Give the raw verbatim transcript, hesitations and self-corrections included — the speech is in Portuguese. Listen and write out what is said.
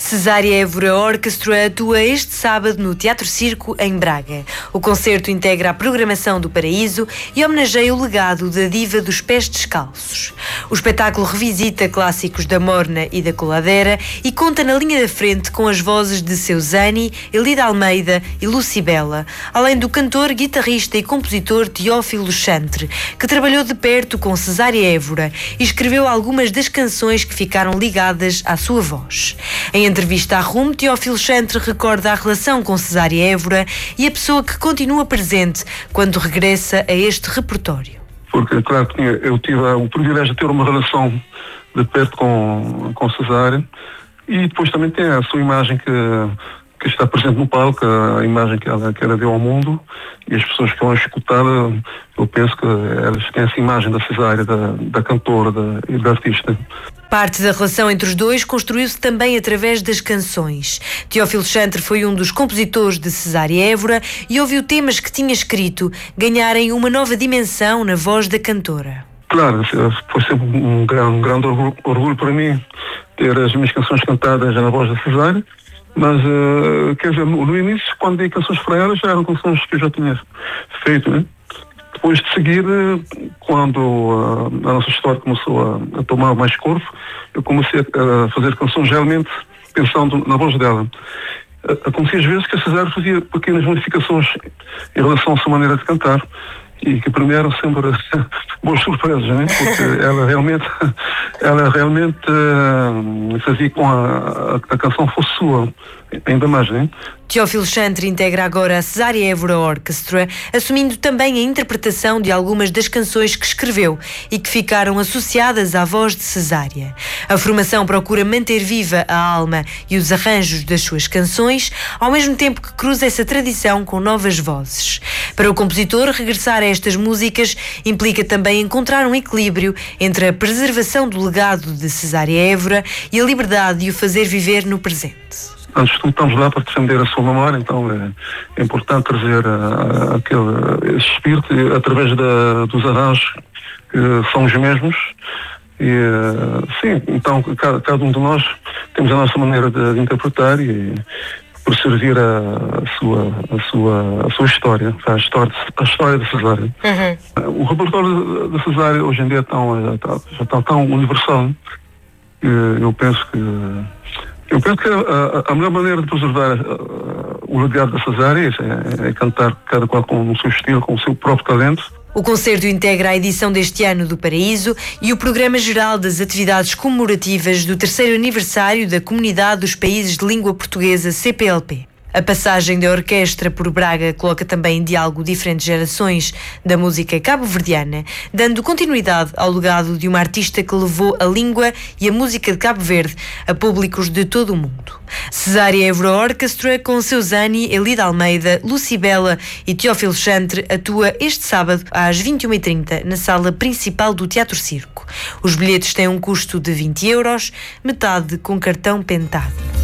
Cesária Évora Orchestra atua este sábado no Teatro Circo, em Braga. O concerto integra a programação do Paraíso e homenageia o legado da diva dos pés descalços. O espetáculo revisita clássicos da Morna e da Coladeira e conta na linha da frente com as vozes de Seu Zani, Elida Almeida e Lucibela, além do cantor, guitarrista e compositor Teófilo Chantre, que trabalhou de perto com Cesária Évora e escreveu algumas das canções que ficaram ligadas à sua voz. Em entrevista à R U M, Teófilo Chantre recorda a relação com Cesária Évora e a pessoa que continua presente quando regressa a este repertório. Porque, claro, eu tive o privilégio de ter uma relação de perto com, com Cesária, e depois também tem a sua imagem que, que está presente no palco, a imagem que ela, que ela deu ao mundo, e as pessoas que vão escutar, eu penso que elas têm essa imagem da Cesária, da, da cantora da, e da artista. Parte da relação entre os dois construiu-se também através das canções. Teófilo Chantre foi um dos compositores de Cesária Évora e ouviu temas que tinha escrito ganharem uma nova dimensão na voz da cantora. Claro, foi sempre um grande, um grande orgulho, orgulho para mim ter as minhas canções cantadas na voz da Cesária, mas, uh, quer dizer, no, no início, quando dei canções para ela, já eram canções que eu já tinha feito, né? Depois de seguir, quando uh, a nossa história começou a, a tomar mais corpo, eu comecei a, a fazer canções realmente pensando na voz dela. Acontecia às vezes que a Cesária fazia pequenas modificações em relação à sua maneira de cantar, e que para mim eram sempre boas surpresas, né? Porque ela realmente, ela realmente uh, fazia com a, a, a canção fosse sua, ainda mais, né? Teófilo Chantre integra agora a Cesária Évora Orchestra, assumindo também a interpretação de algumas das canções que escreveu e que ficaram associadas à voz de Cesária. A formação procura manter viva a alma e os arranjos das suas canções, ao mesmo tempo que cruza essa tradição com novas vozes. Para o compositor, regressar a estas músicas implica também encontrar um equilíbrio entre a preservação do legado de Cesária Évora e a liberdade de o fazer viver no presente. Antes de tudo, estamos lá para defender a sua memória, então é, é importante trazer a, a, aquele, esse espírito através da, dos arranjos que são os mesmos. E, sim, então cada, cada um de nós temos a nossa maneira de, de interpretar e por servir a, a, sua, a, sua, a sua história, a história, a história de Cesária. Uhum. O repertório da Cesária hoje em dia é tão, já, está, já está tão universal que eu penso que Eu penso que a, a melhor maneira de preservar uh, o legado da Cesária é, é cantar cada qual com o seu estilo, com o seu próprio talento. O concerto integra a edição deste ano do Paraíso e o programa geral das atividades comemorativas do terceiro aniversário da Comunidade dos Países de Língua Portuguesa, C P L P. A passagem da orquestra por Braga coloca também em diálogo diferentes gerações da música cabo-verdiana, dando continuidade ao legado de uma artista que levou a língua e a música de Cabo Verde a públicos de todo o mundo. Cesária Évora Orchestra, com Seu Zani, Elida Almeida, Lucibela e Teófilo Chantre, atua este sábado às vinte e uma e trinta na sala principal do Teatro Circo. Os bilhetes têm um custo de vinte euros, metade com cartão Pentado.